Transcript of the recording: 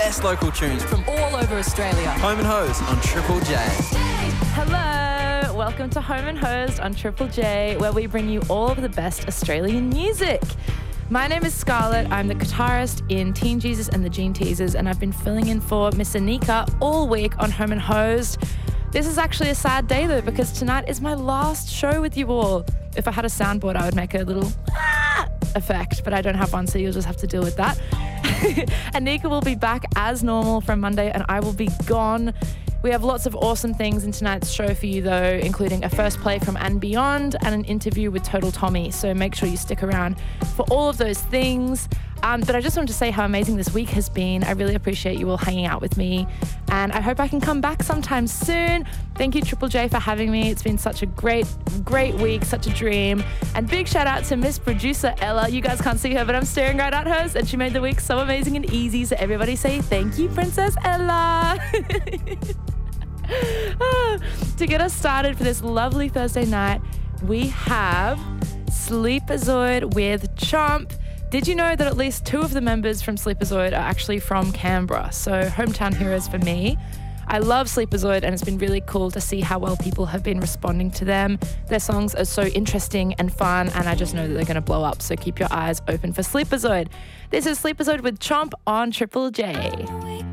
best local tunes from all over Australia. Home and Hose on Triple J. Hello, welcome to Home and Hosed on Triple J, where we bring you all of the best Australian music. My name is Scarlett. I'm the guitarist in Teen Jesus and the Gene Teasers, and I've been filling in for Miss Anika all week on Home and Hosed. This is actually a sad day though, because tonight is my last show with you all. If I had a soundboard, I would make a little effect, but I don't have one, so you'll just have to deal with that. Anika will be back as normal from Monday, and I will be gone. We have lots of awesome things in tonight's show for you though, including a first play from And Beyond and an interview with Total Tommy, so make sure you stick around for all of those things. But I just wanted to say how amazing this week has been. I really appreciate you all hanging out with me, and I hope I can come back sometime soon. Thank you, Triple J, for having me. It's been such a great week, such a dream. And big shout out to Miss Producer Ella. You guys can't see her, but I'm staring right at her, and she made the week so amazing and easy. So everybody say thank you, Princess Ella. To get us started for this lovely Thursday night, we have Sleepazoid with Chomp. Did you know that at least 2 of the members from Sleepazoid are actually from Canberra? So hometown heroes for me. I love Sleepazoid, and it's been really cool to see how well people have been responding to them. Their songs are so interesting and fun, and I just know that they're going to blow up. So keep your eyes open for Sleepazoid. This is Sleepazoid with Chomp on Triple J.